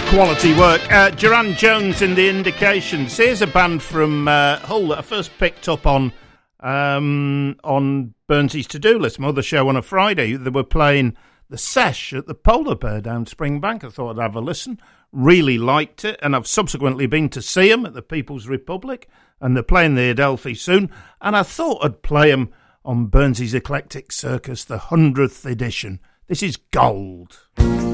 Quality work. Duran Jones and the Indications. Here's a band from Hull that I first picked up on Burnsy's to-do list, my other show on a Friday. They were playing the Sesh at the Polar Bear down Springbank. I thought I'd have a listen. Really liked it, and I've subsequently been to see them at the People's Republic, and they're playing the Adelphi soon, and I thought I'd play them on Burnsy's Eclectic Circus, the 100th edition. This is Gold.